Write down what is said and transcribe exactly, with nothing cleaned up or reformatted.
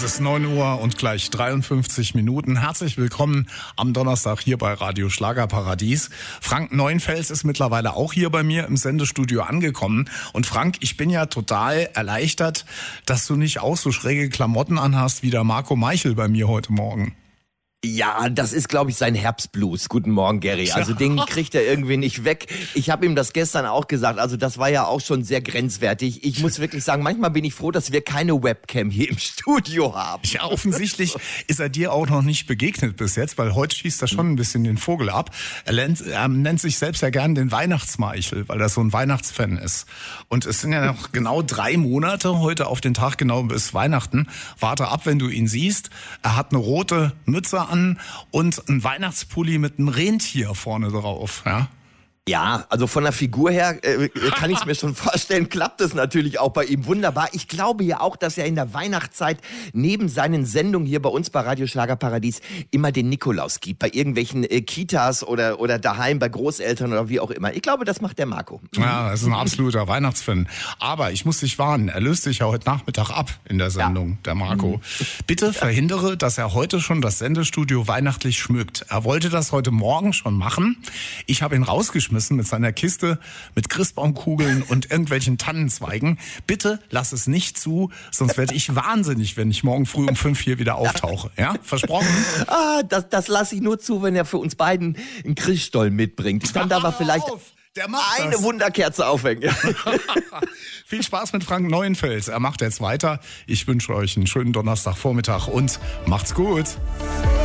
Es ist neun Uhr und gleich dreiundfünfzig Minuten. Herzlich willkommen am Donnerstag hier bei Radio Schlagerparadies. Frank Neuenfels ist mittlerweile auch hier bei mir im Sendestudio angekommen. Und Frank, ich bin ja total erleichtert, dass du nicht auch so schräge Klamotten anhast wie der Marco Meichel bei mir heute Morgen. Ja, das ist, glaube ich, sein Herbstblues. Guten Morgen, Gary. Also den kriegt er irgendwie nicht weg. Ich habe ihm das gestern auch gesagt. Also das war ja auch schon sehr grenzwertig. Ich muss wirklich sagen, manchmal bin ich froh, dass wir keine Webcam hier im Studio haben. Ja, offensichtlich ist er dir auch noch nicht begegnet bis jetzt, weil heute schießt er schon ein bisschen den Vogel ab. Er nennt, er nennt sich selbst ja gern den Weihnachtsmeichel, weil er so ein Weihnachtsfan ist. Und es sind ja noch genau drei Monate heute auf den Tag genau bis Weihnachten. Warte ab, wenn du ihn siehst. Er hat eine rote Mütze an und ein Weihnachtspulli mit einem Rentier vorne drauf, ja. Ja, also von der Figur her äh, kann ich es mir schon vorstellen, klappt es natürlich auch bei ihm wunderbar. Ich glaube ja auch, dass er in der Weihnachtszeit neben seinen Sendungen hier bei uns bei Radio Schlagerparadies immer den Nikolaus gibt, bei irgendwelchen äh, Kitas oder oder daheim bei Großeltern oder wie auch immer. Ich glaube, das macht der Marco. Ja, er ist ein absoluter Weihnachtsfan. Aber ich muss dich warnen, er löst sich ja heute Nachmittag ab in der Sendung, ja. Der Marco. Bitte verhindere, dass er heute schon das Sendestudio weihnachtlich schmückt. Er wollte das heute Morgen schon machen. Ich habe ihn rausgeschmissen mit seiner Kiste mit Christbaumkugeln und irgendwelchen Tannenzweigen. Bitte lass es nicht zu, sonst werde ich wahnsinnig, wenn ich morgen früh um fünf hier wieder auftauche. Ja, versprochen? Ah, das, das lasse ich nur zu, wenn er für uns beiden einen Christstollen mitbringt. Dann darf er vielleicht Der macht eine das. Wunderkerze aufhängen. Viel Spaß mit Frank Neuenfels. Er macht jetzt weiter. Ich wünsche euch einen schönen Donnerstagvormittag und macht's gut.